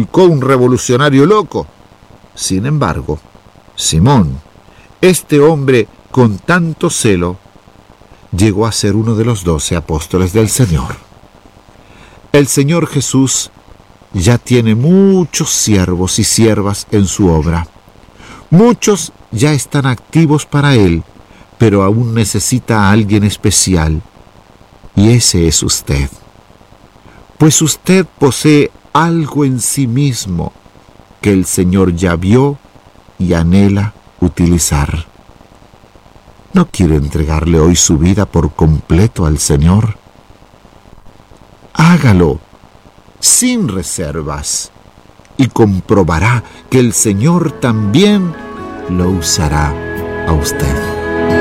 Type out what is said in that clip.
inculcó un revolucionario loco. Sin embargo, Simón, este hombre con tanto celo, llegó a ser uno de los 12 apóstoles del Señor. El Señor Jesús ya tiene muchos siervos y siervas en su obra. Muchos ya están activos para Él, pero aún necesita a alguien especial, y ese es usted. Pues usted posee algo en sí mismo que el Señor ya vio y anhela utilizar. ¿No quiere entregarle hoy su vida por completo al Señor? Hágalo sin reservas y comprobará que el Señor también lo usará a usted.